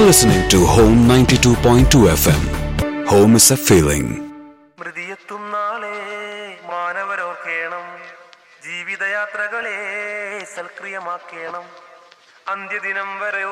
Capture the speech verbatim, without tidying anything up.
listening to Home ninety-two point two F M. Home is a feeling. മൃതിയെത്തും നാളെ മാനവരോർക്കേണം, ജീവിതയാത്രകളെ സൽക്രിയമാക്കേണം, അന്ത്യദിനം വരെ